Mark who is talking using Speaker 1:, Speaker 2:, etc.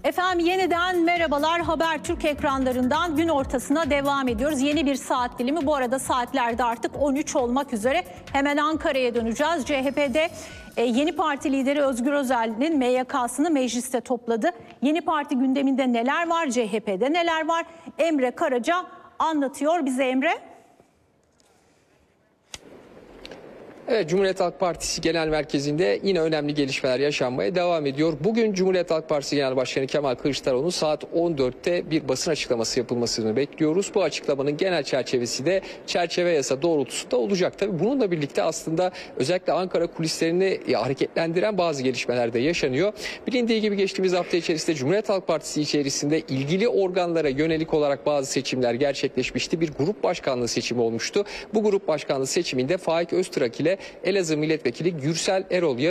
Speaker 1: Efendim yeniden merhabalar. Habertürk ekranlarından gün ortasına devam ediyoruz. Yeni bir saat dilimi. Bu arada saatlerde artık 13 olmak üzere. Hemen Ankara'ya döneceğiz. CHP'de yeni parti lideri Özgür Özel'in MYK'sını mecliste topladı. Yeni parti gündeminde neler var? CHP'de neler var? Emre Karaca anlatıyor bize. Emre.
Speaker 2: Evet, Cumhuriyet Halk Partisi Genel Merkezi'nde yine önemli gelişmeler yaşanmaya devam ediyor. Bugün Cumhuriyet Halk Partisi Genel Başkanı Kemal Kılıçdaroğlu'nun saat 14'te bir basın açıklaması yapılmasını bekliyoruz. Bu açıklamanın genel çerçevesi de çerçeve yasa doğrultusunda olacak. Tabii bununla birlikte aslında özellikle Ankara kulislerini hareketlendiren bazı gelişmeler de yaşanıyor. Bilindiği gibi geçtiğimiz hafta içerisinde Cumhuriyet Halk Partisi içerisinde ilgili organlara yönelik olarak bazı seçimler gerçekleşmişti. Bir grup başkanlığı seçimi olmuştu. Bu grup başkanlığı seçiminde Faik Öztürk ile Elazığ Milletvekili Gürsel Erol